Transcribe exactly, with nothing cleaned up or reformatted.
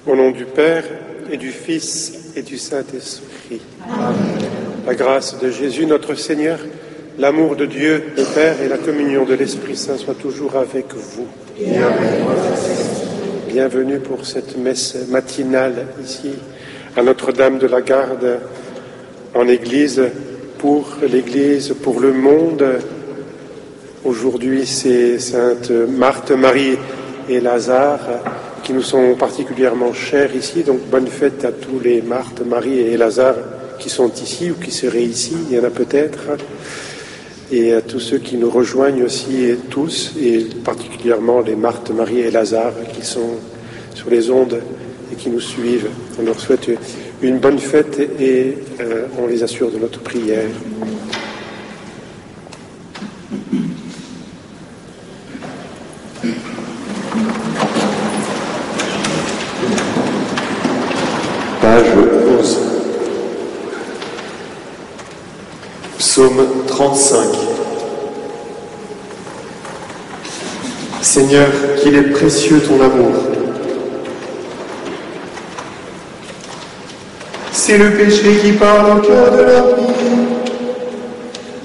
Au nom du Père et du Fils et du Saint-Esprit. Amen. La grâce de Jésus notre Seigneur, l'amour de Dieu le Père et la communion de l'Esprit Saint soient toujours avec vous. Et avec moi. Bienvenue pour cette messe matinale ici à Notre-Dame de la Garde, en Église, pour l'Église, pour le monde. Aujourd'hui, c'est Sainte Marthe, Marie et Lazare qui nous sont particulièrement chers ici. Donc, bonne fête à tous les Marthe, Marie et Lazare qui sont ici ou qui seraient ici, il y en a peut-être. Et à tous ceux qui nous rejoignent aussi, et tous, et particulièrement les Marthe, Marie et Lazare qui sont sur les ondes et qui nous suivent. On leur souhaite une bonne fête et euh, on les assure de notre prière. Page onze. Psaume trente-cinq. Seigneur, qu'il est précieux ton amour. C'est le péché qui parle au cœur de l'impie.